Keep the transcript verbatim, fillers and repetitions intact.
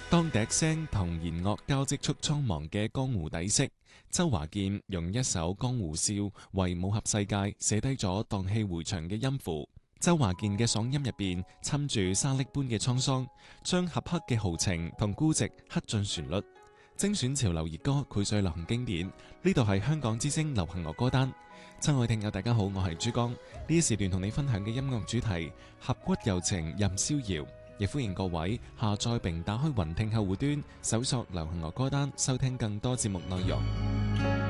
當笛聲同弦樂交織出蒼茫嘅江湖底色，周華健用一首《江湖笑》為武俠世界寫低咗蕩氣迴腸嘅音符。周華健嘅嗓音入邊侵住沙礫般嘅滄桑，將俠客嘅豪情同孤寂刻進旋律。精選潮流熱歌，膾炙流行經典。呢度係香港之聲流行樂歌單。親愛聽友大家好，我係珠江。呢一時段同你分享嘅音樂主題，俠骨柔情任逍遙。亦歡迎各位下載並打開雲聽客戶端，搜索流行樂歌單，收聽更多節目內容。